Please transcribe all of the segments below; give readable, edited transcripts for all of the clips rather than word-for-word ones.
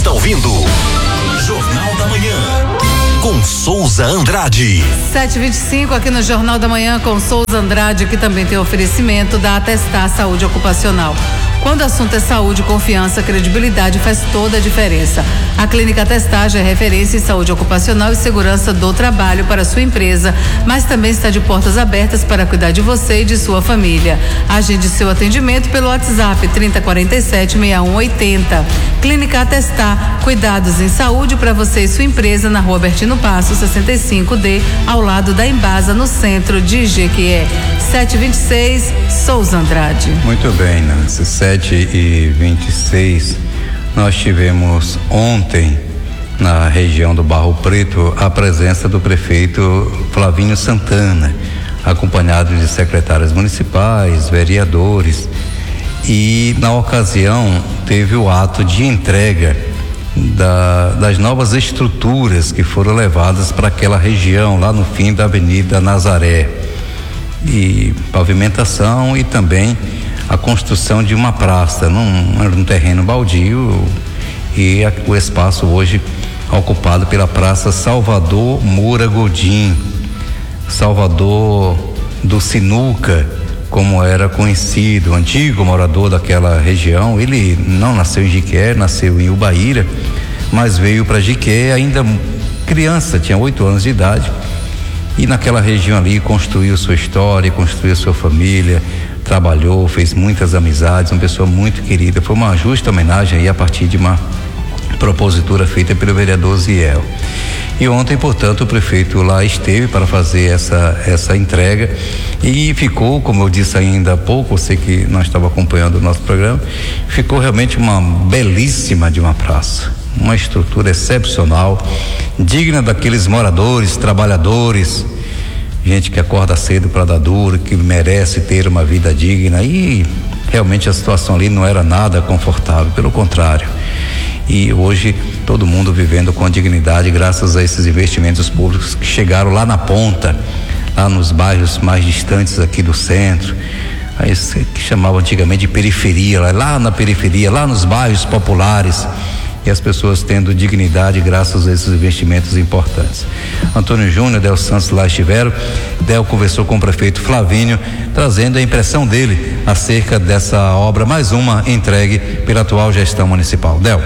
está ouvindo Jornal da Manhã com Souza Andrade. 7h25 aqui no Jornal da Manhã com Souza Andrade, que também tem oferecimento da Atestar Saúde Ocupacional. Quando o assunto é saúde, confiança, credibilidade faz toda a diferença. A Clínica Atestar é referência em saúde ocupacional e segurança do trabalho para a sua empresa, mas também está de portas abertas para cuidar de você e de sua família. Agende seu atendimento pelo WhatsApp 3047-6180. Clínica Atestar, cuidados em saúde para você e sua empresa na Rua Bertino Passo, 65D, ao lado da Embasa, no centro de Jequié. 7h26, Souza Andrade. Muito bem, Nancy. 7h26, nós tivemos ontem na região do Barro Preto a presença do prefeito Flavinho Santana, acompanhado de secretários municipais, vereadores, e na ocasião teve o ato de entrega das novas estruturas que foram levadas para aquela região lá no fim da Avenida Nazaré, e pavimentação e também a construção de uma praça num terreno baldio, e o espaço hoje ocupado pela Praça Salvador Moura Godin, Salvador do Sinuca, como era conhecido, o antigo morador daquela região. Ele não nasceu em Jequié, nasceu em Ubaíra, mas veio para Jequié ainda criança, tinha 8 anos de idade, e naquela região ali construiu sua história, construiu sua família, trabalhou, fez muitas amizades, uma pessoa muito querida. Foi uma justa homenagem aí a partir de uma propositura feita pelo vereador Ziel. E ontem, portanto, o prefeito lá esteve para fazer essa entrega e ficou, como eu disse ainda há pouco, você que não estava acompanhando o nosso programa, ficou realmente uma belíssima de uma praça, uma estrutura excepcional, digna daqueles moradores, trabalhadores, gente que acorda cedo para dar duro, que merece ter uma vida digna, e realmente a situação ali não era nada confortável, pelo contrário. E hoje todo mundo vivendo com dignidade graças a esses investimentos públicos que chegaram lá na ponta, lá nos bairros mais distantes aqui do centro, aí que chamavam antigamente de periferia, lá na periferia, lá nos bairros populares, e as pessoas tendo dignidade graças a esses investimentos importantes. Antônio Júnior, Del Santos lá estiveram. Del conversou com o prefeito Flavinho, trazendo a impressão dele acerca dessa obra, mais uma entregue pela atual gestão municipal. Del.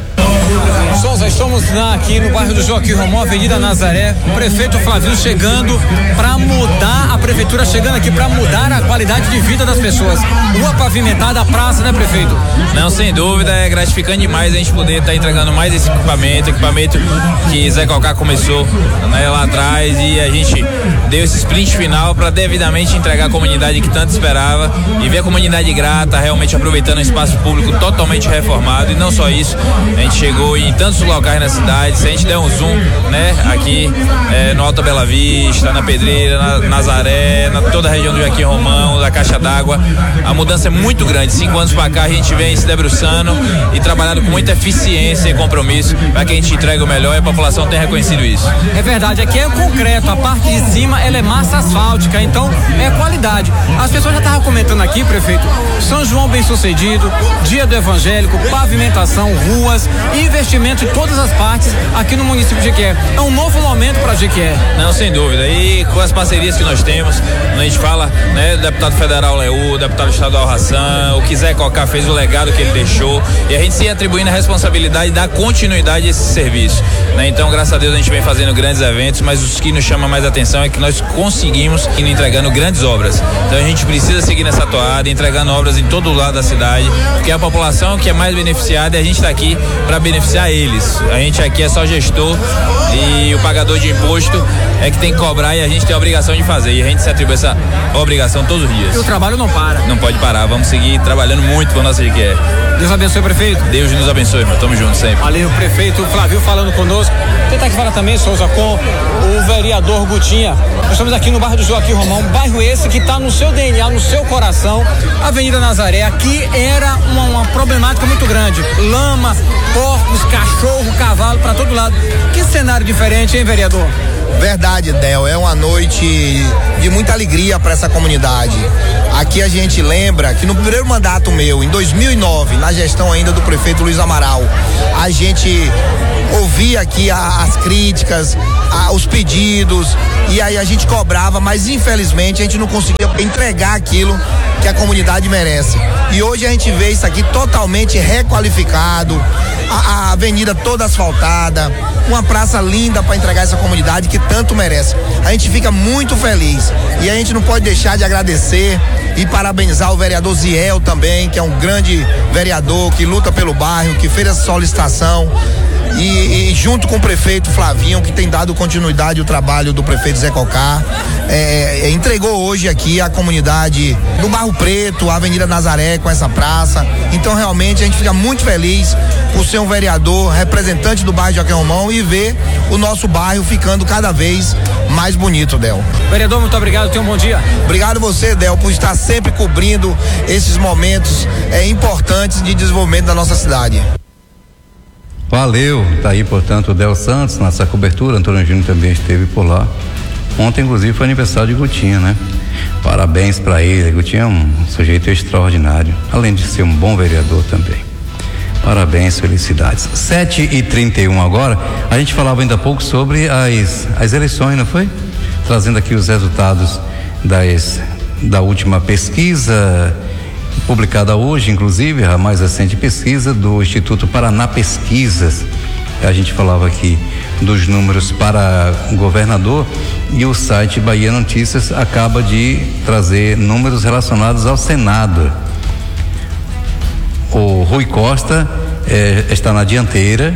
Souza, estamos aqui no bairro do Joaquim Romão, Avenida Nazaré. O prefeito Flavinho chegando para mudar, a prefeitura chegando aqui para mudar a qualidade de vida das pessoas. Rua pavimentada, a praça, né, prefeito? Não, sem dúvida, é gratificante demais a gente poder estar entregando mais esse equipamento que Zé Calcá começou, né, lá atrás, e a gente deu esse sprint final para devidamente entregar a comunidade que tanto esperava e ver a comunidade grata, realmente aproveitando o espaço público totalmente reformado. E não só isso, a gente chegou em tantos locais na cidade. Se a gente der um zoom, né, aqui no Alta Bela Vista, na Pedreira, na Nazaré, toda a região do Joaquim Romão, da Caixa d'Água, a mudança é muito grande. 5 anos para cá a gente vem se debruçando e trabalhando com muita eficiência e compromisso para que a gente entregue o melhor, e a população tem reconhecido isso. É verdade, aqui é concreto, a parte de cima ela é massa asfáltica, então é qualidade. As pessoas já estavam comentando aqui, prefeito, São João bem sucedido, dia do evangélico, pavimentação, ruas, investimento em todas as partes aqui no município de Jequié. É um novo momento para Jequié. Não, sem dúvida. E com as parcerias que nós temos, a gente fala, né, do deputado federal Leú, deputado estadual Hassan, o que Zé Calcá fez, o legado que ele deixou, e a gente se atribuindo a responsabilidade da continuidade desse serviço, né? Então, graças a Deus, a gente vem fazendo grandes eventos, mas o que nos chama mais atenção é que nós conseguimos ir entregando grandes obras. Então, a gente precisa seguir nessa toada, entregando obras em todo o lado da cidade, porque a população que é mais beneficiada, e a gente está aqui para beneficiar eles. A gente aqui é só gestor, e o pagador de imposto é que tem que cobrar, e a gente tem a obrigação de fazer, e a gente se atribui essa obrigação todos os dias. E o trabalho não para. Não pode parar, vamos seguir trabalhando muito com a nossa Jequié. Deus abençoe, prefeito. Deus nos abençoe, irmão. Tamo junto sempre. Valeu, prefeito Flavinho falando conosco. Tentar aqui falar também, Souza, com o vereador Gutinha. Nós estamos aqui no bairro do Joaquim Romão, bairro esse que está no seu DNA, no seu coração. Avenida Nazaré, aqui era uma problemática muito grande. Lama, porcos, cachorro, cavalo, para todo lado. Que cenário diferente, hein, vereador? Verdade, Del, é uma noite de muita alegria para essa comunidade. Aqui a gente lembra que no primeiro mandato meu, em 2009, na gestão ainda do prefeito Luiz Amaral, a gente ouvia aqui as críticas, os pedidos, e aí a gente cobrava, mas infelizmente a gente não conseguia entregar aquilo que a comunidade merece. E hoje a gente vê isso aqui totalmente requalificado, a avenida toda asfaltada, uma praça linda para entregar essa comunidade que tanto merece. A gente fica muito feliz e a gente não pode deixar de agradecer e parabenizar o vereador Ziel também, que é um grande vereador que luta pelo bairro, que fez essa solicitação. E junto com o prefeito Flavinho, que tem dado continuidade ao trabalho do prefeito Zé Cocá, entregou hoje aqui a comunidade do Barro Preto, a Avenida Nazaré com essa praça. Então realmente a gente fica muito feliz por ser um vereador representante do bairro Joaquim Romão e ver o nosso bairro ficando cada vez mais bonito, Del. Vereador, muito obrigado, tenha um bom dia. Obrigado você, Del, por estar sempre cobrindo esses momentos importantes de desenvolvimento da nossa cidade. Valeu, tá aí, portanto, o Del Santos nessa cobertura. Antônio Júnior também esteve por lá. Ontem, inclusive, foi aniversário de Gutinha, né? Parabéns para ele. Gutinha é um sujeito extraordinário, além de ser um bom vereador também. Parabéns, felicidades. 7h31 agora. A gente falava ainda há pouco sobre as eleições, não foi? Trazendo aqui os resultados da última pesquisa publicada hoje, inclusive, a mais recente pesquisa do Instituto Paraná Pesquisas. A gente falava aqui dos números para governador e o site Bahia Notícias acaba de trazer números relacionados ao Senado. O Rui Costa está na dianteira,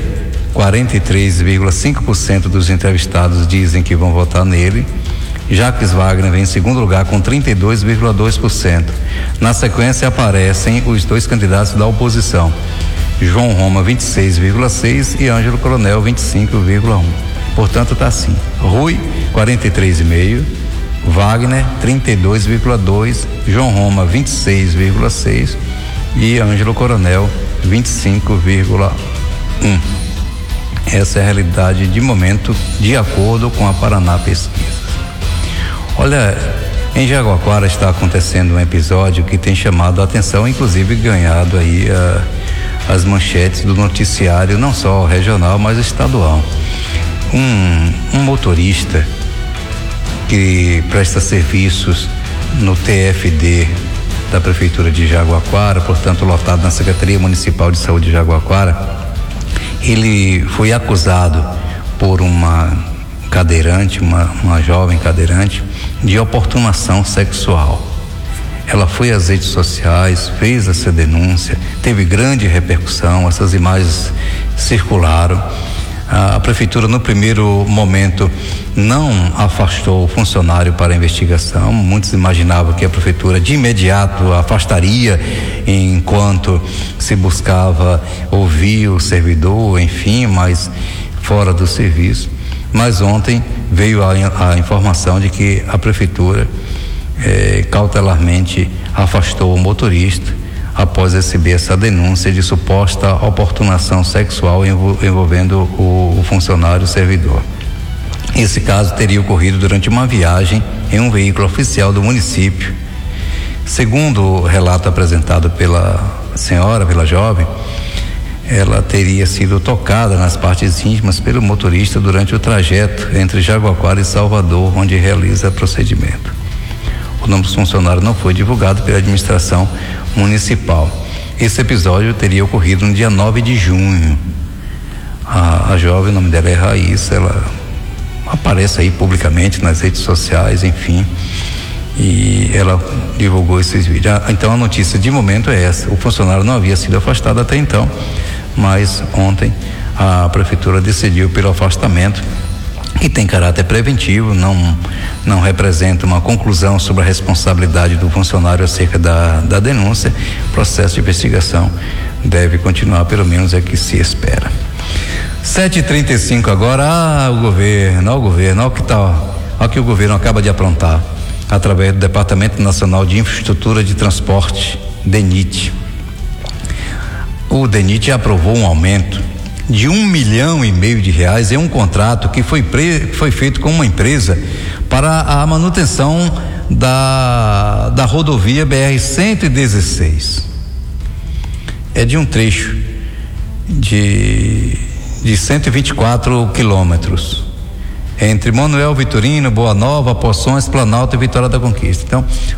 43,5% dos entrevistados dizem que vão votar nele. Jacques Wagner vem em segundo lugar com 32,2%. Na sequência aparecem os dois candidatos da oposição, João Roma 26,6% e Ângelo Coronel 25,1%. Portanto está assim: Rui 43,5%, Wagner 32,2%, João Roma 26,6% e Ângelo Coronel 25,1%. Essa é a realidade de momento, de acordo com a Paraná Pesquisa. Olha, em Jaguaquara está acontecendo um episódio que tem chamado a atenção, inclusive ganhado aí as manchetes do noticiário, não só regional, mas estadual. Um motorista que presta serviços no TFD da Prefeitura de Jaguaquara, portanto lotado na Secretaria Municipal de Saúde de Jaguaquara, ele foi acusado por uma cadeirante, uma jovem cadeirante, de oportunação sexual. Ela foi às redes sociais, fez essa denúncia, teve grande repercussão, essas imagens circularam. A prefeitura, no primeiro momento, não afastou o funcionário para a investigação. Muitos imaginavam que a prefeitura de imediato afastaria enquanto se buscava ouvir o servidor, enfim, mas fora do serviço. Mas ontem veio a informação de que a prefeitura cautelarmente afastou o motorista após receber essa denúncia de suposta oportunação sexual envolvendo o funcionário servidor. Esse caso teria ocorrido durante uma viagem em um veículo oficial do município. Segundo o relato apresentado pela senhora, pela jovem, ela teria sido tocada nas partes íntimas pelo motorista durante o trajeto entre Jaguaquara e Salvador, onde realiza procedimento. O nome do funcionário não foi divulgado pela administração municipal. Esse episódio teria ocorrido no dia 9 de junho. A jovem, o nome dela é Raíssa, ela aparece aí publicamente nas redes sociais, enfim, e ela divulgou esses vídeos. Então a notícia de momento é essa: o funcionário não havia sido afastado até então, mas ontem a prefeitura decidiu pelo afastamento, que tem caráter preventivo, não representa uma conclusão sobre a responsabilidade do funcionário acerca da denúncia. O processo de investigação deve continuar, pelo menos é que se espera. 7h35 agora. O governo, olha o que o governo acaba de aprontar através do Departamento Nacional de Infraestrutura de Transporte, DENIT. O DENIT aprovou um aumento de R$ 1,5 milhão é um contrato que foi feito com uma empresa para a manutenção da rodovia BR-116. É de um trecho de 124 quilômetros entre Manuel Vitorino, Boa Nova, Poções, Planalto e Vitória da Conquista. Então,